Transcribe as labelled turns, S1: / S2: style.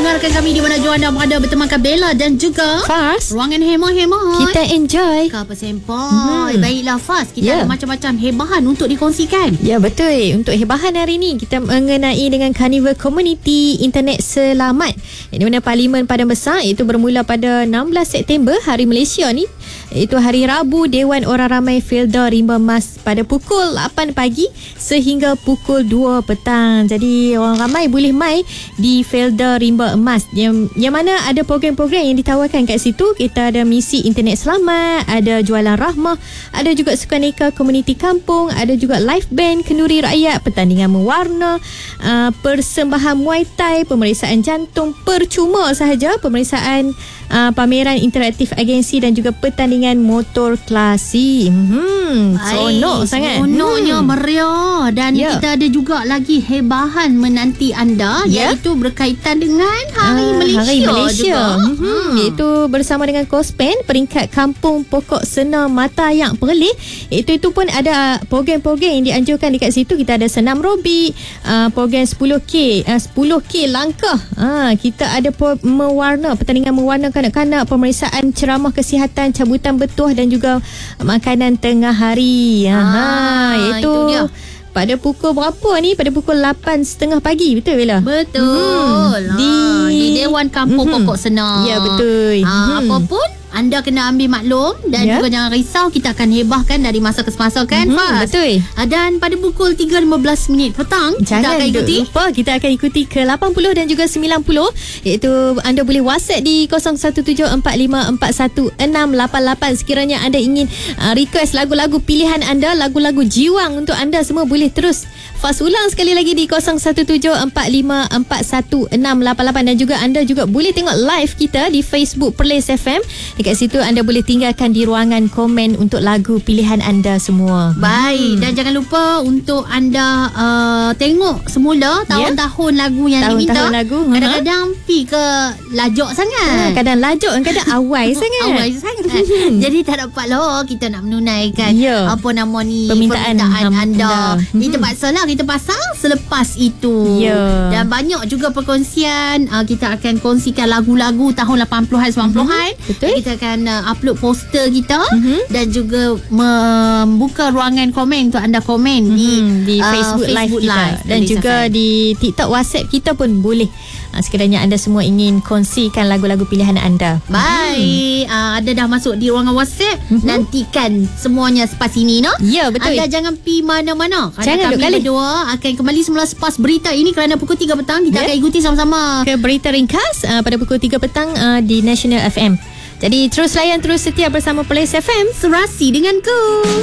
S1: dengarkan kami di mana Joanna berada bertemankan Bella dan juga
S2: Fas.
S1: Ruangan hemat-hemat.
S2: Kita enjoy.
S1: Kapa sempoi. Baiklah Fas, kita ada macam-macam hebahan untuk dikongsikan.
S2: Ya, betul. Untuk hebahan hari ini kita mengenai dengan Carnival Community Internet Selamat. Di mana Parlimen Padang Besar itu bermula pada 16 September hari Malaysia ni. Itu hari Rabu, Dewan Orang Ramai Felda Rimba Emas pada pukul 8 pagi sehingga pukul 2 petang. Jadi orang ramai boleh mai di Felda Rimba Emas yang mana ada program-program yang ditawarkan kat situ. Kita ada misi internet selamat, ada jualan rahmah, ada juga sukaneka komuniti kampung, ada juga live band kenduri rakyat, pertandingan mewarna, persembahan Muay Thai, pemeriksaan jantung percuma sahaja, pemeriksaan pameran interaktif agensi dan juga pertandingan motor klasik. Seronok sangat.
S1: Seronoknya meriah. Dan kita ada juga lagi hebahan menanti anda, iaitu berkaitan dengan Hari Malaysia juga.
S2: Iaitu bersama dengan Kospen, peringkat kampung pokok sena mata yang perleh. Itu pun ada program-program yang dianjurkan dekat situ. Kita ada senam robik, program 10K langkah. Kita ada pertandingan mewarna kanak-kanak, pemeriksaan ceramah kesihatan, cabutan betuah dan juga makanan tengah hari. Itu dia. Pada pukul berapa ni? Pada pukul 8.30 pagi. Betul Bella?
S1: Betul. Di Dewan Kampung Pokok Sena.
S2: Ya, betul.
S1: Apapun anda kena ambil maklum dan juga jangan risau, kita akan hebahkan dari masa ke semasa kan, Fas?
S2: Betul.
S1: Dan pada pukul 3.15 petang
S2: jangan
S1: kita akan ikuti.
S2: Lupa, kita akan ikuti ke 80 dan juga 90, iaitu anda boleh WhatsApp di 0174541688 sekiranya anda ingin request lagu-lagu pilihan anda, lagu-lagu jiwang untuk anda semua. Boleh terus Fas ulang sekali lagi di 0174541688 dan juga anda juga boleh tengok live kita di Facebook Perlis FM. Dekat situ anda boleh tinggalkan di ruangan komen untuk lagu pilihan anda semua.
S1: Baik, dan jangan lupa untuk anda tengok semula tahun-tahun lagu yang diminta. Kadang-kadang pi ke lajak sangat.
S2: Kadang lajak, kadang awai sangat.
S1: Awai sangat. Jadi tak dapat lah kita nak menunaikan apa nama ni permintaan anda. Kita paksalah, kita pasang selepas itu. Dan banyak juga perkongsian. Kita akan kongsikan lagu-lagu tahun 80-an 90-an.
S2: Betul.
S1: Kita akan upload poster kita dan juga membuka ruangan komen untuk anda komen di
S2: Facebook Live kita. Dan juga di TikTok, WhatsApp kita pun boleh. Sekiranya anda semua ingin kongsikan lagu-lagu pilihan anda.
S1: Baik, ada dah masuk di ruangan WhatsApp. Nantikan semuanya selepas ini, no?
S2: Ya, betul.
S1: Anda jangan pi mana-mana.
S2: Jangan
S1: kami berdua akan kembali semula selepas berita ini kerana pukul 3 petang kita akan ikuti sama-sama
S2: ke berita ringkas pada pukul 3 petang di National FM. Jadi terus layan, terus setia bersama Perlis FM.
S1: Serasi denganku.